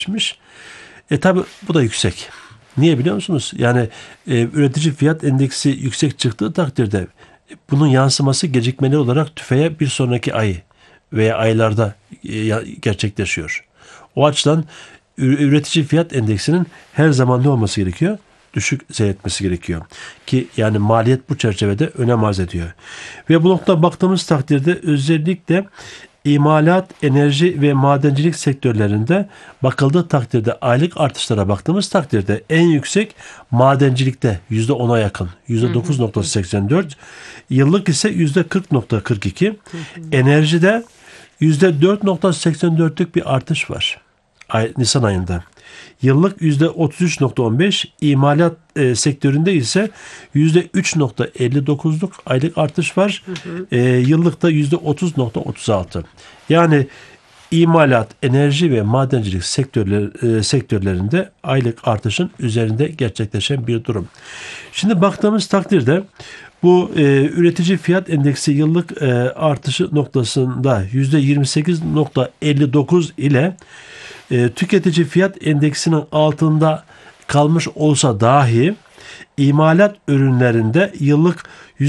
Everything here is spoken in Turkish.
Tabi bu da yüksek. Niye biliyor musunuz? Yani üretici fiyat endeksi yüksek çıktığı takdirde bunun yansıması gecikmeli olarak tüfeğe bir sonraki ay veya aylarda gerçekleşiyor. O açıdan üretici fiyat endeksinin her zaman ne olması gerekiyor? Düşük seyretmesi gerekiyor. Ki yani maliyet bu çerçevede önem arz ediyor. Ve bu noktada baktığımız takdirde özellikle imalat, enerji ve madencilik sektörlerinde bakıldığı takdirde aylık artışlara baktığımız takdirde en yüksek madencilikte %10'a yakın %9.84, yıllık ise %40.42, enerjide %4.84'lük bir artış var Nisan ayında. Yıllık %33.15, imalat sektöründe ise %3.59'luk aylık artış var. Yıllıkta %30.36. Yani imalat, enerji ve madencilik sektörlerinde aylık artışın üzerinde gerçekleşen bir durum. Şimdi baktığımız takdirde bu üretici fiyat endeksi yıllık artışı noktasında %28.59 ile tüketici fiyat endeksinin altında kalmış olsa dahi imalat ürünlerinde yıllık